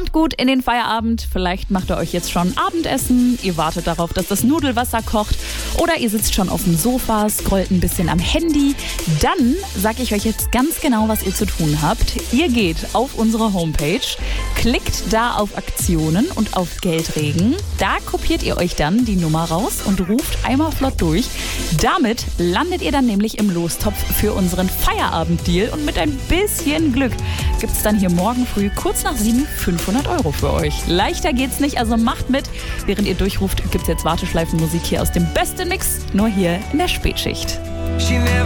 Kommt gut in den Feierabend. Vielleicht macht ihr euch jetzt schon Abendessen. Ihr wartet darauf, dass das Nudelwasser kocht. Oder ihr sitzt schon auf dem Sofa, scrollt ein bisschen am Handy. Dann sage ich euch jetzt ganz genau, was ihr zu tun habt. Ihr geht auf unsere Homepage, klickt da auf Aktionen und auf Geldregen. Da kopiert ihr euch dann die Nummer raus und ruft einmal flott durch. Damit landet ihr dann nämlich im Lostopf für unseren Feierabenddeal. Und mit ein bisschen Glück gibt es dann hier morgen früh kurz nach 7 500 € für euch. Leichter geht's nicht, also macht mit. Während ihr durchruft, gibt's jetzt Warteschleifenmusik hier aus dem besten Mix, nur hier in der Spätschicht.